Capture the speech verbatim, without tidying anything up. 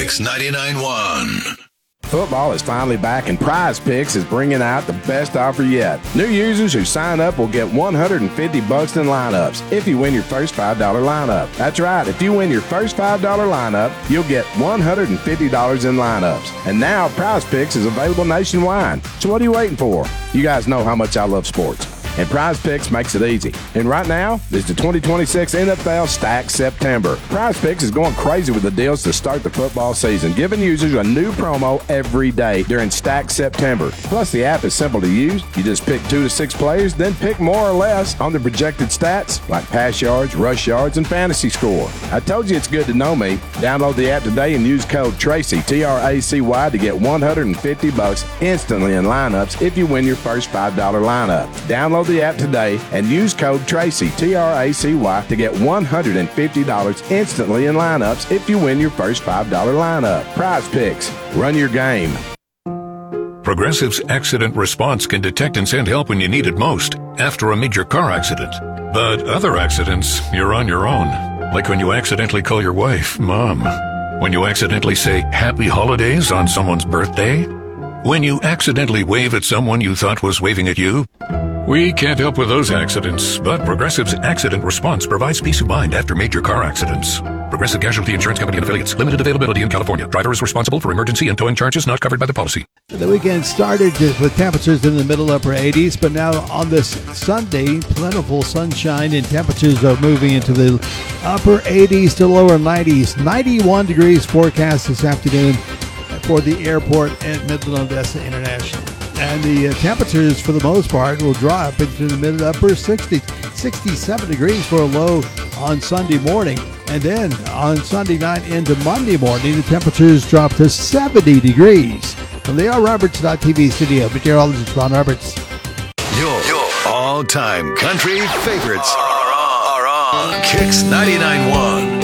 Kicks ninety-nine point one. Football is finally back, and Prize Picks is bringing out the best offer yet. New users who sign up will get one hundred fifty bucks in lineups if you win your first five dollar lineup. That's right. If you win your first five dollar lineup, you'll get one hundred fifty dollars in lineups. And now Prize Picks is available nationwide. So what are you waiting for? You guys know how much I love sports, and Prize Picks makes it easy. And right now is the twenty twenty-six N F L Stack September. Prize Picks is going crazy with the deals to start the football season, giving users a new promo every day during Stack September. Plus, the app is simple to use. You just pick two to six players, then pick more or less on the projected stats like pass yards, rush yards, and fantasy score. I told you it's good to know me. Download the app today and use code Tracy, T R A C Y, to get one hundred fifty bucks instantly in lineups if you win your first five dollar lineup. Download the app today and use code Tracy, T R A C Y, to get one hundred fifty dollars instantly in lineups if you win your first five dollar lineup. Prize Picks. Run your game. Progressive's Accident Response can detect and send help when you need it most after a major car accident. But other accidents, you're on your own. Like when you accidentally call your wife Mom. When you accidentally say Happy Holidays on someone's birthday. When you accidentally wave at someone you thought was waving at you. We can't help with those accidents, but Progressive's Accident Response provides peace of mind after major car accidents. Progressive Casualty Insurance Company and Affiliates. Limited availability in California. Driver is responsible for emergency and towing charges not covered by the policy. The weekend started with temperatures in the middle upper eighties, but now on this Sunday, plentiful sunshine and temperatures are moving into the upper eighties to lower nineties. ninety-one degrees forecast this afternoon for the airport at Midland Odessa International. And the uh, temperatures, for the most part, will drop into the mid-upper sixties. sixty-seven degrees for a low on Sunday morning. And then on Sunday night into Monday morning, the temperatures drop to seventy degrees. From the R Roberts T V studio, meteorologist Ron Roberts. Your, your all-time country favorites are on, are on Kicks ninety-nine point one.